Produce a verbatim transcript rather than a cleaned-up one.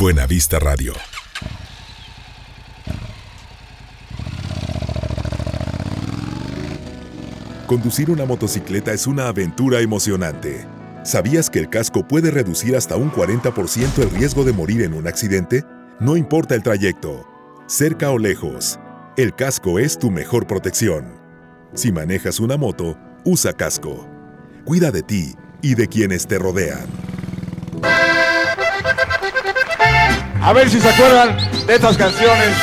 Buenavista Radio. Conducir una motocicleta es una aventura emocionante. ¿Sabías que el casco puede reducir hasta un cuarenta por ciento el riesgo de morir en un accidente? No importa el trayecto, cerca o lejos, el casco es tu mejor protección. Si manejas una moto, usa casco. Cuida de ti y de quienes te rodean. A ver si se acuerdan de estas canciones.